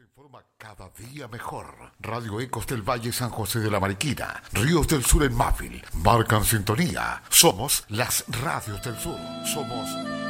informa cada día mejor. Radio Ecos del Valle San José de la Mariquina, Ríos del Sur en Mafil, marcan sintonía. Somos las radios del sur. Somos